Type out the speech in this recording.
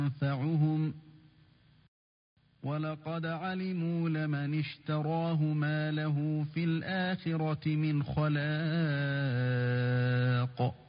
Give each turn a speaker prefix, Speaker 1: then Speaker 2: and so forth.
Speaker 1: ينفعهم وَلَقَدْ عَلِمُوا لَمَنِ اشْتَرَاهُ مَا لَهُ فِي الْآخِرَةِ مِنْ خَلَاقٍ